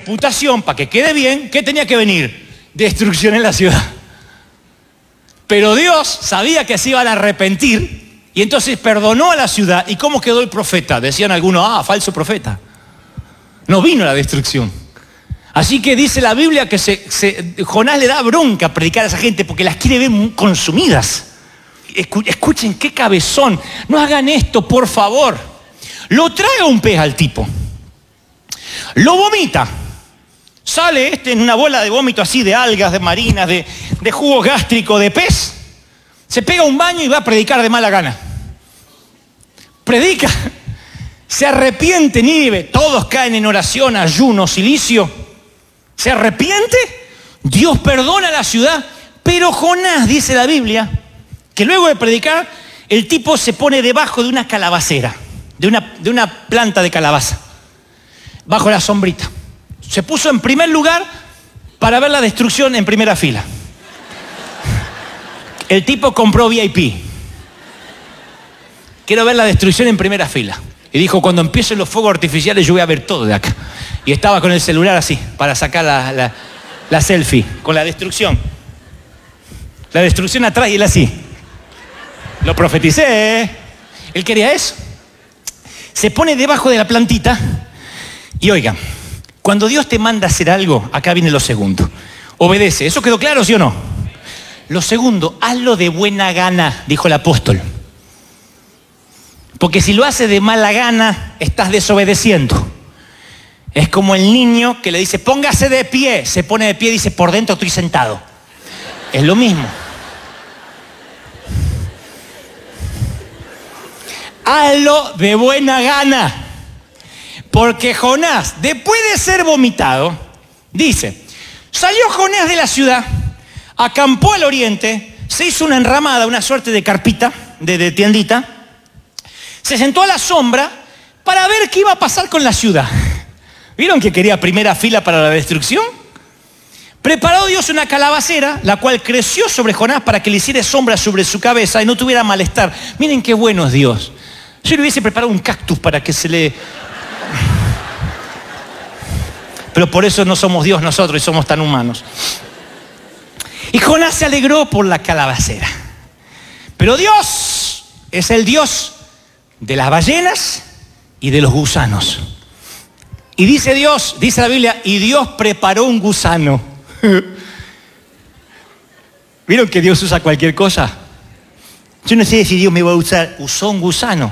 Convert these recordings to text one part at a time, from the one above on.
reputación, para que quede bien, ¿qué tenía que venir? Destrucción en la ciudad. Pero Dios sabía que se iban a arrepentir y entonces perdonó a la ciudad. ¿Y cómo quedó el profeta? Decían algunos, falso profeta. No vino la destrucción. Así que dice la Biblia que Jonás le da bronca a predicar a esa gente porque las quiere ver consumidas. Escuchen qué cabezón. No hagan esto, por favor. Lo trae un pez al tipo. Lo vomita. Sale en una bola de vómito así de algas, de marinas, de jugo gástrico, de pez. Se pega un baño y va a predicar de mala gana. Predica. Se arrepiente Nínive. Todos caen en oración, ayuno, silicio. Se arrepiente. Dios perdona a la ciudad. Pero Jonás, dice la Biblia, que luego de predicar, el tipo se pone debajo de una calabacera, de una planta de calabaza, bajo la sombrita. Se puso en primer lugar para ver la destrucción en primera fila. El tipo compró VIP. Quiero ver la destrucción en primera fila. Y dijo, cuando empiecen los fuegos artificiales yo voy a ver todo de acá. Y estaba con el celular así, para sacar la selfie, con la destrucción. La destrucción atrás y él así. Lo profeticé, ¿eh? Él quería eso. Se pone debajo de la plantita y oigan, cuando Dios te manda a hacer algo, acá viene lo segundo. Obedece. ¿Eso quedó claro, sí o no? Lo segundo, hazlo de buena gana, dijo el apóstol. Porque si lo haces de mala gana, estás desobedeciendo. Es como el niño que le dice, póngase de pie. Se pone de pie y dice, por dentro estoy sentado. Es lo mismo. Hazlo de buena gana. Porque Jonás, después de ser vomitado, dice, salió Jonás de la ciudad, acampó al oriente, se hizo una enramada, una suerte de carpita, de tiendita, se sentó a la sombra para ver qué iba a pasar con la ciudad. ¿Vieron que quería primera fila para la destrucción? Preparó Dios una calabacera, la cual creció sobre Jonás para que le hiciera sombra sobre su cabeza y no tuviera malestar. Miren qué bueno es Dios. Yo le hubiese preparado un cactus para que se le... Pero por eso no somos Dios nosotros y somos tan humanos. Y Jonás se alegró por la calabacera. Pero Dios es el Dios de las ballenas y de los gusanos. Y dice Dios, dice la Biblia, y Dios preparó un gusano. ¿Vieron que Dios usa cualquier cosa? Yo no sé si Dios me va a usar. Usó un gusano.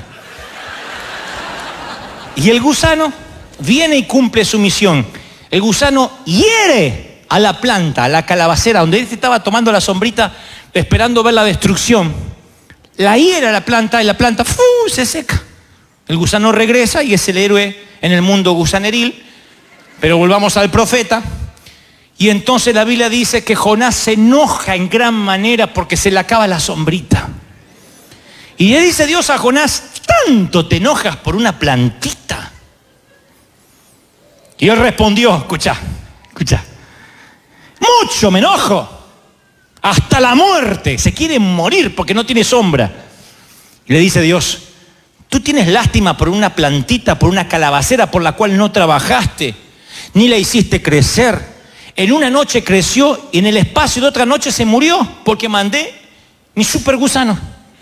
Y el gusano viene y cumple su misión. El gusano hiere a la planta, a la calabacera, donde él estaba tomando la sombrita, esperando ver la destrucción. La hiere a la planta y la planta se seca. El gusano regresa y es el héroe en el mundo gusaneril. Pero volvamos al profeta. Y entonces la Biblia dice que Jonás se enoja en gran manera porque se le acaba la sombrita. Y le dice Dios a Jonás, ¿tanto te enojas por una plantita? Y él respondió, escucha, mucho me enojo, hasta la muerte, se quiere morir porque no tiene sombra. Y le dice Dios, tú tienes lástima por una plantita, por una calabacera por la cual no trabajaste, ni la hiciste crecer. En una noche creció y en el espacio de otra noche se murió porque mandé mi super gusano.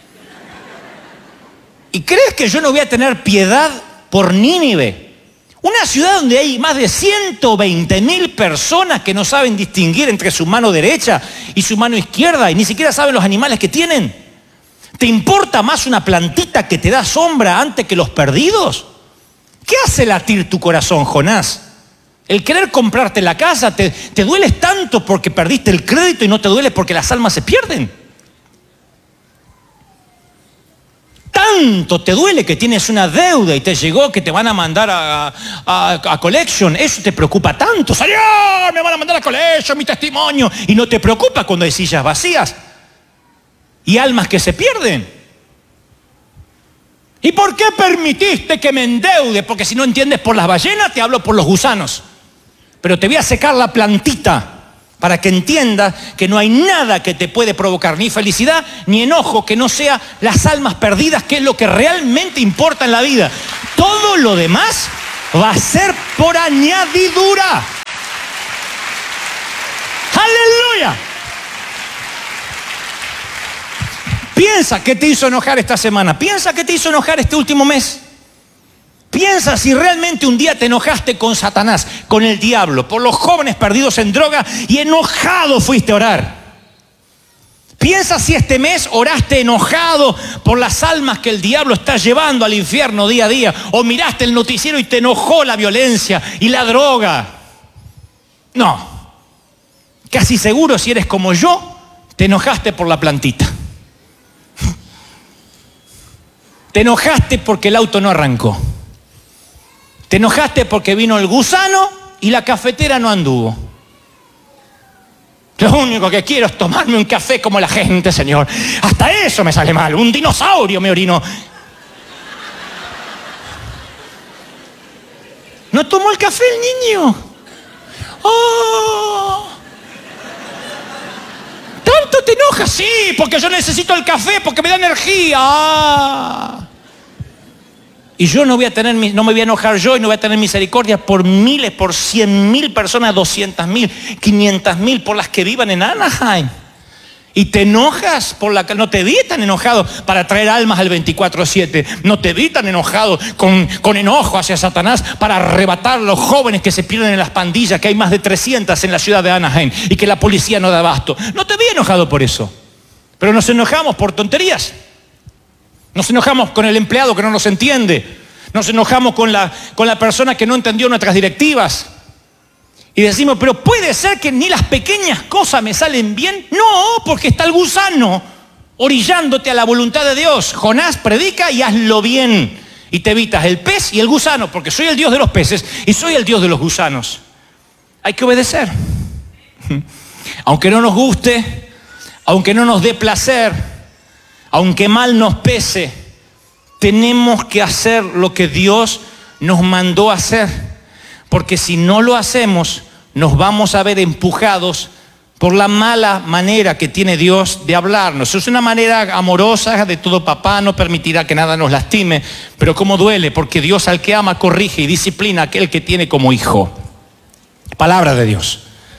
¿Y crees que yo no voy a tener piedad por Nínive? Una ciudad donde hay más de 120,000 personas que no saben distinguir entre su mano derecha y su mano izquierda y ni siquiera saben los animales que tienen. ¿Te importa más una plantita que te da sombra antes que los perdidos? ¿Qué hace latir tu corazón, Jonás? El querer comprarte la casa, ¿te dueles tanto porque perdiste el crédito y no te duele porque las almas se pierden? Tanto te duele que tienes una deuda y te llegó que te van a mandar a collection. Eso te preocupa tanto. ¡Señor, me van a mandar a collection, mi testimonio! Y no te preocupa cuando hay sillas vacías y almas que se pierden. ¿Y por qué permitiste que me endeude? Porque si no entiendes por las ballenas, te hablo por los gusanos. Pero te voy a secar la plantita para que entiendas que no hay nada que te puede provocar ni felicidad ni enojo que no sea las almas perdidas, que es lo que realmente importa en la vida. Todo lo demás va a ser por añadidura. ¡Aleluya! Piensa qué te hizo enojar esta semana. Piensa qué te hizo enojar este último mes. Piensa si realmente un día te enojaste con Satanás, con el diablo, por los jóvenes perdidos en droga y enojado fuiste a orar. Piensa si este mes oraste enojado por las almas que el diablo está llevando al infierno día a día. O miraste el noticiero y te enojó la violencia y la droga. No. Casi seguro si eres como yo, te enojaste por la plantita. Te enojaste porque el auto no arrancó. Te enojaste porque vino el gusano y la cafetera no anduvo. Lo único que quiero es tomarme un café como la gente, Señor. Hasta eso me sale mal. Un dinosaurio me orinó. ¿No tomó el café el niño? ¡Oh! ¿Tanto te enojas? Sí, porque yo necesito el café, porque me da energía. ¡Ah! Y yo no me voy a enojar yo y no voy a tener misericordia por miles, por 100.000 personas, 200.000, 500.000 por las que vivan en Anaheim. Y te enojas no te vi tan enojado para traer almas al 24/7. No te vi tan enojado con enojo hacia Satanás para arrebatar a los jóvenes que se pierden en las pandillas, que hay más de 300 en la ciudad de Anaheim y que la policía no da abasto. No te vi enojado por eso. Pero nos enojamos por tonterías. Nos enojamos con el empleado que no nos entiende. Nos enojamos con la persona que no entendió nuestras directivas. Y decimos, pero puede ser que ni las pequeñas cosas me salen bien. No, porque está el gusano orillándote a la voluntad de Dios. Jonás, predica y hazlo bien. Y te evitas el pez y el gusano, porque soy el Dios de los peces y soy el Dios de los gusanos. Hay que obedecer. Aunque no nos guste, aunque no nos dé placer, aunque mal nos pese, tenemos que hacer lo que Dios nos mandó a hacer. Porque si no lo hacemos, nos vamos a ver empujados por la mala manera que tiene Dios de hablarnos. Es una manera amorosa de todo papá, no permitirá que nada nos lastime, pero cómo duele, porque Dios al que ama corrige y disciplina a aquel que tiene como hijo. Palabra de Dios.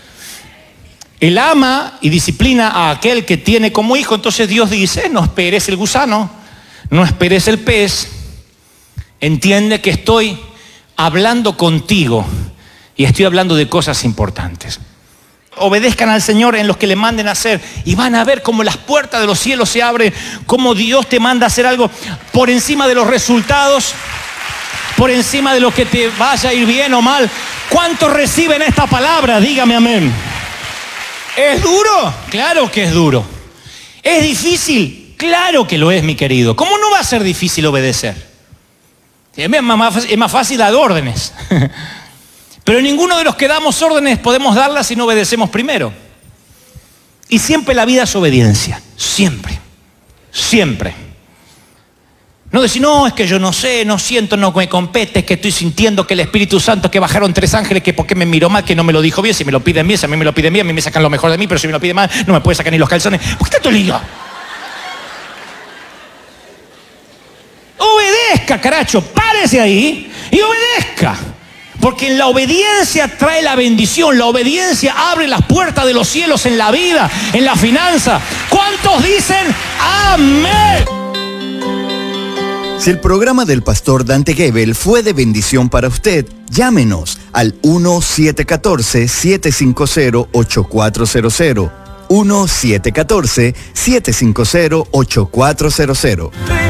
Él ama y disciplina a aquel que tiene como hijo. Entonces Dios dice, no esperes el gusano, no esperes el pez. Entiende que estoy hablando contigo y estoy hablando de cosas importantes. Obedezcan al Señor en los que le manden a hacer y van a ver cómo las puertas de los cielos se abren, cómo Dios te manda a hacer algo por encima de los resultados, por encima de lo que te vaya a ir bien o mal. ¿Cuántos reciben esta palabra? Dígame amén. ¿Es duro? Claro que es duro. ¿Es difícil? Claro que lo es, mi querido. ¿Cómo no va a ser difícil obedecer? Es más fácil dar órdenes. Pero ninguno de los que damos órdenes podemos darlas si no obedecemos primero. Y siempre la vida es obediencia. Siempre. Siempre. No decir, no, es que yo no sé, no siento, no me compete, es que estoy sintiendo que el Espíritu Santo, que bajaron 3 ángeles, que por qué me miró mal, que no me lo dijo bien, si me lo piden bien, si a mí me lo piden bien, a mí me sacan lo mejor de mí, pero si me lo piden mal, no me puede sacar ni los calzones. ¿Por qué tanto lío? Obedezca, caracho, párese ahí y obedezca. Porque en la obediencia trae la bendición, la obediencia abre las puertas de los cielos en la vida, en la finanza. ¿Cuántos dicen amén? Si el programa del pastor Dante Gebel fue de bendición para usted, llámenos al 1-714-750-8400. 1-714-750-8400.